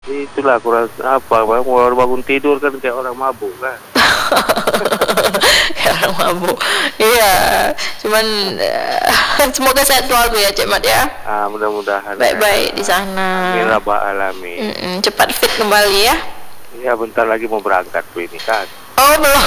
Itulah aku rasa apa, baru bangun tidur kan kayak orang mabuk kan. Kayak orang mabuk. Iya, cuman semoga sehat selalu ya Cik Mat ya. Mudah-mudahan Baik-baik di sana. Amin rabbal alamin. Cepat fit kembali ya. Ya bentar lagi mau berangkat ini kan. Oh belum.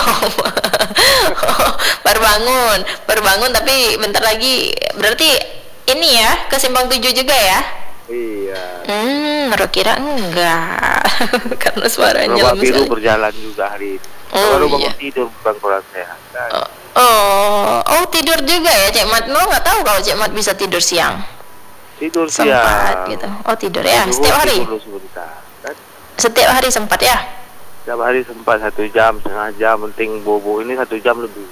baru bangun tapi bentar lagi. Berarti ini ya ke Simpang 7 juga ya? Iya. Baru kira enggak. Karena suaranya Bapak Biru berjalan juga hari ini. Baru bangun tidur, bukan kurang sehat kan? Oh tidur juga ya Cik Mat? Lo nggak tahu kalau Cik Mat bisa tidur siang? Tidur sempat siang gitu. Oh tidur ya setiap hari? Sebentar, kan? Setiap hari sempat ya? Setiap hari sempat 1 jam, setengah jam, penting bobo ini 1 jam lebih.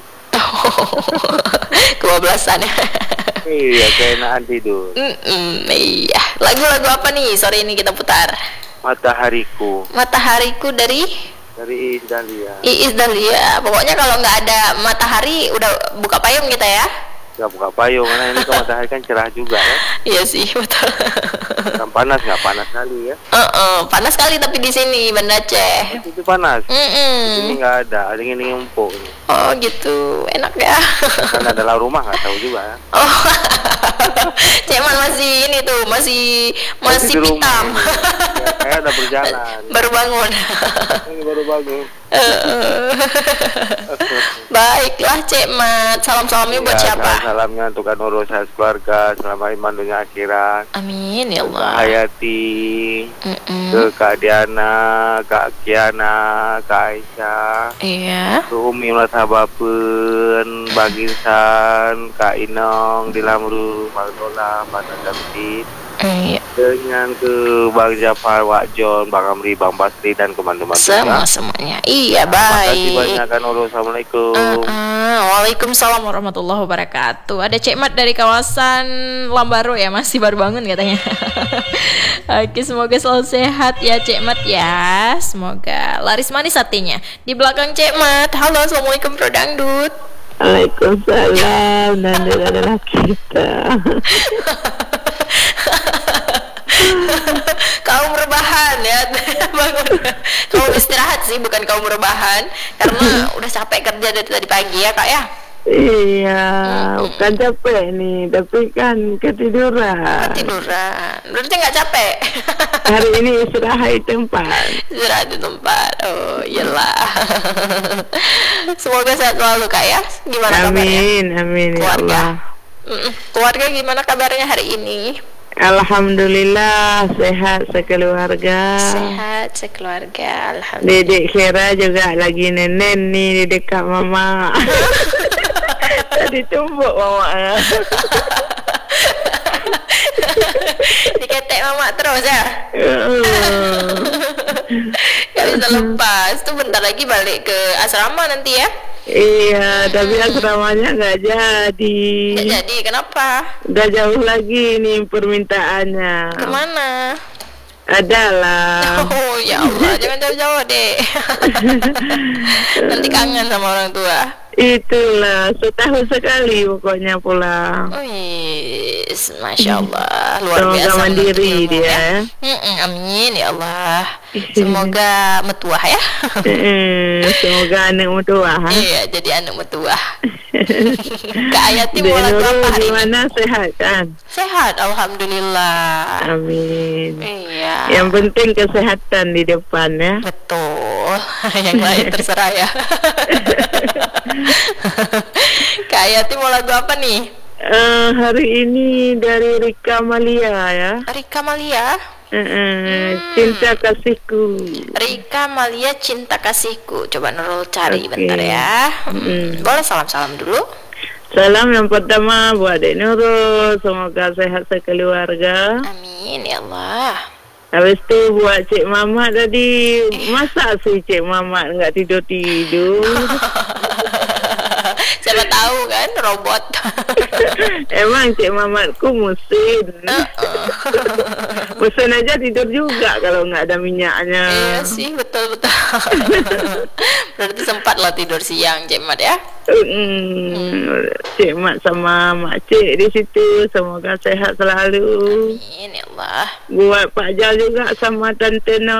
Kebablasan ya. Iya, keenaan tidur. Iya. Lagu-lagu apa nih sore ini kita putar? Matahariku. Matahariku dari Iis Dahlia. Iis Dahlia. Pokoknya kalau nggak ada matahari udah buka payung kita ya. Nggak buka payung karena ini kan matahari kan cerah juga kan. Iya sih betul. Kan panas, nggak panas kali ya. Panas sekali tapi di sini Banda Aceh. Itu panas. Di sini nggak ada dingin empuk. Oh gitu, enak ya. Karena dalam rumah nggak tahu juga ya. Oh, Ceman masih ini tuh masih pitam. Ya, saya udah berjalan. Baru bangun. Ini baru bangun. Baiklah Cik Mat, salam-salamnya buat siapa? Salamnya untuk Nurul keluarga, selama iman dunia akhirat. Amin ya Allah. Hayati, ke Kak Diana, Kak Kiana, Kak Aisyah. Iya. Ke Umi Matabapen, Baginsan, Kak Inong, Dilamru, Magdola, Pada Damti. Iya. Dengan ke Bang Jafar, Wak John, Bang Amri, Bang Basri dan teman-teman semuanya. Iya baik. Terima kasih banyak kan. Assalamualaikum. Waalaikumsalam warahmatullahi wabarakatuh. Ada Cik Mat dari kawasan Lambaru ya, masih baru bangun katanya. Oke, semoga selalu sehat ya Cik Mat ya. Semoga laris manis hatinya. Di belakang Cik Mat. Halo, assalamualaikum Bro Dangdut. Waalaikumsalam. Dan adalah kita. Kaum rebahan ya. Kaum istirahat sih, bukan kaum rebahan. Karena udah capek kerja dari tadi pagi ya Kak ya. Iya, bukan capek nih, tapi kan ketiduran. Berarti nggak capek. Hari ini istirahat di tempat. Istirahat di tempat. Oh iyalah. Semoga sehat selalu Kak ya. Gimana kabarnya? Amin keluarga? Ya Allah. Keluarga gimana kabarnya hari ini? Alhamdulillah sehat sekeluarga. Alhamdulillah. Dedek Kira juga lagi nenen nih di dekat mama. Tadi tumbuk mama. Diketek mama terus ya. Gak bisa lepas. Tuh bentar lagi balik ke asrama nanti ya. Iya, tapi asramanya nggak jadi. Nggak jadi, kenapa? Udah jauh lagi nih permintaannya. Kemana? Adalah. Oh ya Allah, jangan jauh-jauh deh. Nanti kangen sama orang tua. Itulah, setahun sekali pokoknya pulang. Masya Allah, luar biasa. Semoga mandiri dia. Amin ya Allah. Semoga metuah ya. Semoga anak metuah. Iya, jadi anak metuah. Kak Ayati mau lagu apa hari ini? Gimana, sehat kan? Sehat, alhamdulillah. Amin. Iya. Yang penting kesehatan di depan ya. Betul. Yang lain terserah ya. Kak Ayati mau lagu apa nih? Hari ini dari Rika Malia ya. Rika Malia? Cinta Kasihku. Rika Malia, Cinta Kasihku. Coba Nurul cari bentar ya. Boleh salam-salam dulu? Salam yang pertama buat Dek Nurul, semoga sehat sekeluarga. Amin ya Allah. Habis itu buat Cik Mamat tadi, masa sih Cik Mamat nggak tidur-tidur? Siapa tahu kan robot. Emang Cik Mamatku musim. Musim aja tidur juga kalau nggak ada minyaknya. Iya sih, betul. Berarti sempat lah tidur siang Cik Mat ya. Cik Mat sama Mak Cik di situ semoga sehat selalu. Amin ya Allah. Buat Pak Jal juga sama Tante No.